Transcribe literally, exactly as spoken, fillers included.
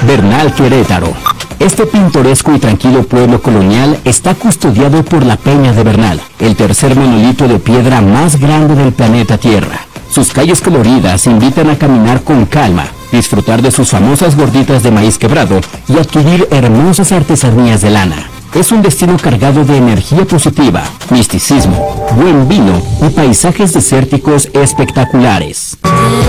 Bernal, Querétaro. Este pintoresco y tranquilo pueblo colonial está custodiado por la Peña de Bernal, el tercer monolito de piedra más grande del planeta Tierra. Sus calles coloridas invitan a caminar con calma, disfrutar de sus famosas gorditas de maíz quebrado y adquirir hermosas artesanías de lana. Es un destino cargado de energía positiva, misticismo, buen vino y paisajes desérticos espectaculares.